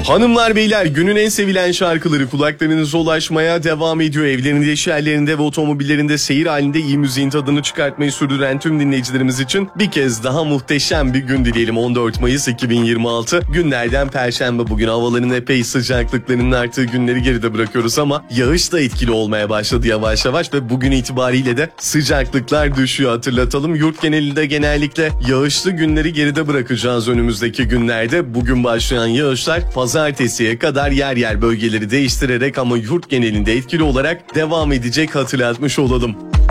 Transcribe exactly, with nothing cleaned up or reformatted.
Hanımlar beyler, günün en sevilen şarkıları kulaklarınıza ulaşmaya devam ediyor. Evlerinde, iş yerlerinde ve otomobillerinde seyir halinde iyi müziğin tadını çıkartmayı sürdüren tüm dinleyicilerimiz için bir kez daha muhteşem bir gün dileyelim. on dört Mayıs iki bin yirmi altı günlerden Perşembe. Bugün havaların epey sıcaklıklarının arttığı günleri geride bırakıyoruz ama yağış da etkili olmaya başladı yavaş yavaş ve bugün itibariyle de sıcaklıklar düşüyor, hatırlatalım. Yurt genelinde genellikle yağışlı günleri geride bırakacağız önümüzdeki günlerde. Bugün başlayan yağışlar pazartesiye kadar yer yer bölgeleri değiştirerek ama yurt genelinde etkili olarak devam edecek, hatırlatmış olalım.